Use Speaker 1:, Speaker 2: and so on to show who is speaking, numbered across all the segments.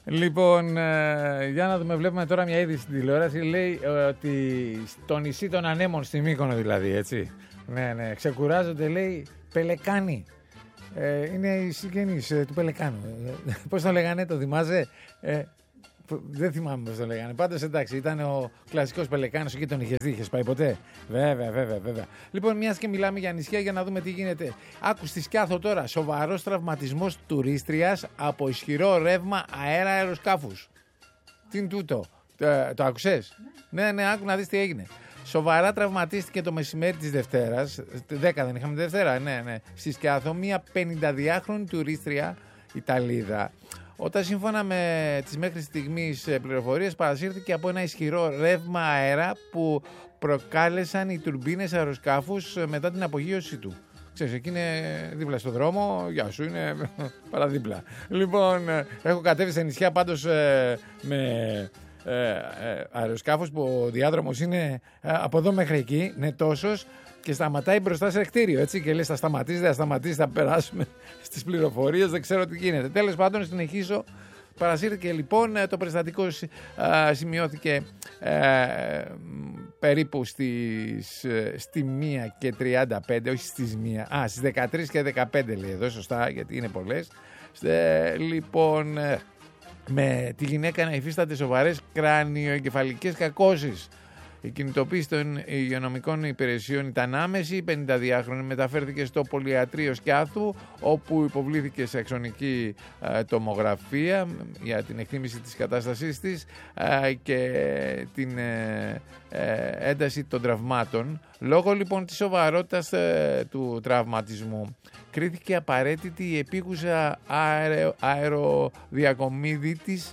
Speaker 1: Λοιπόν, για να δούμε, βλέπουμε τώρα μια είδηση στην τηλεόραση. Λέει ότι στο νησί των Ανέμων, στη Μύκονο δηλαδή, έτσι. Ναι, ξεκουράζονται, λέει, πελεκάνοι. Είναι οι συγγενείς του πελεκάνου. Πώς το λέγανε, το θυμάσαι? Δεν θυμάμαι πώς το λέγανε. Πάντως εντάξει, ήταν ο κλασικός πελεκάνος εκεί, τον είχες πάει ποτέ? Βέβαια. Λοιπόν, μιας και μιλάμε για νησιά, για να δούμε τι γίνεται. Άκου στη Σκιάθο τώρα. Σοβαρός τραυματισμός τουρίστριας από ισχυρό ρεύμα αέρα αεροσκάφους. Τι είναι τούτο? Το άκουσες? Ναι, άκου να δεις τι έγινε. Σοβαρά τραυματίστηκε το μεσημέρι της Δευτέρας. 10 δεν είχαμε Δευτέρα? Ναι. Στη Σκιάθο, μια 52χρονη τουρίστρια Ιταλίδα, όταν σύμφωνα με τις μέχρι στιγμής πληροφορίες παρασύρθηκε από ένα ισχυρό ρεύμα αέρα που προκάλεσαν οι τουρμπίνες αεροσκάφους μετά την απογείωσή του. Ξέρεις, εκεί είναι δίπλα στο δρόμο, γεια σου, είναι παραδίπλα. Λοιπόν, έχω κατέβει σε νησιά πάντως με αεροσκάφος που ο διάδρομος είναι από εδώ μέχρι εκεί, είναι τόσος, και σταματάει μπροστά σε κτίριο, έτσι, και λέει θα σταματήσει, θα περάσουμε στις πληροφορίες, δεν ξέρω τι γίνεται. Τέλος πάντων, συνεχίσω. Παρασύρθηκε λοιπόν, το περιστατικό σημειώθηκε περίπου στη 1:35, όχι στις 1, στις 13:15 λέει εδώ, σωστά, γιατί είναι πολλές. Λοιπόν, με τη γυναίκα να υφίσταται σοβαρές κρανιοεγκεφαλικές κακώσεις. Η κινητοποίηση των υγειονομικών υπηρεσιών ήταν άμεση. Η 52χρονη μεταφέρθηκε στο πολυιατρείο Σκιάθου, όπου υποβλήθηκε σε αξονική τομογραφία για την εκτίμηση της κατάστασής της και την ένταση των τραυμάτων. Λόγω λοιπόν της σοβαρότητας του τραυματισμού, κρίθηκε απαραίτητη η επίγουσα αεροδιακομίδη της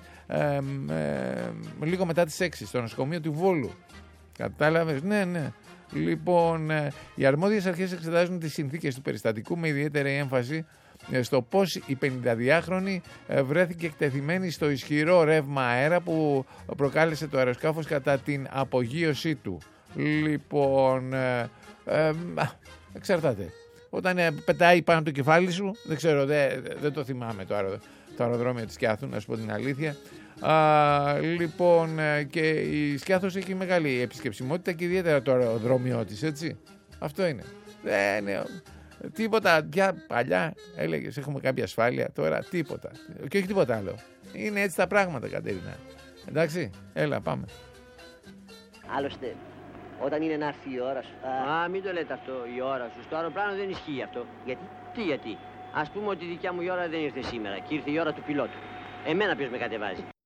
Speaker 1: λίγο μετά τις 6 στο νοσοκομείο του Βόλου. Κατάλαβες? Ναι. Λοιπόν, οι αρμόδιες αρχές εξετάζουν τις συνθήκες του περιστατικού με ιδιαίτερη έμφαση στο πώς η 52χρονη βρέθηκε εκτεθειμένη στο ισχυρό ρεύμα αέρα που προκάλεσε το αεροσκάφος κατά την απογείωσή του. Λοιπόν, εξαρτάται. Όταν πετάει πάνω από το κεφάλι σου, δεν ξέρω, δεν το θυμάμαι το αεροδρόμιο της Σκιάθου, να σου πω την αλήθεια. Λοιπόν, και η Σκιάθος έχει μεγάλη επισκεψιμότητα και ιδιαίτερα το αεροδρόμιο της, έτσι. Αυτό είναι. Τίποτα. Πια παλιά έλεγες έχουμε κάποια ασφάλεια, τώρα τίποτα. Και όχι τίποτα άλλο. Είναι έτσι τα πράγματα, Κατερίνα. Εντάξει, έλα, πάμε.
Speaker 2: Άλλωστε, όταν είναι να έρθει η ώρα σου.
Speaker 3: Μην το λέτε αυτό, η ώρα σου. Στο αεροπλάνο δεν ισχύει αυτό.
Speaker 2: Γιατί?
Speaker 3: Τι γιατί? Ας πούμε ότι η δικιά μου η ώρα δεν ήρθε σήμερα και ήρθε η ώρα του πιλότου. Εμένα ποιος με κατεβάζει?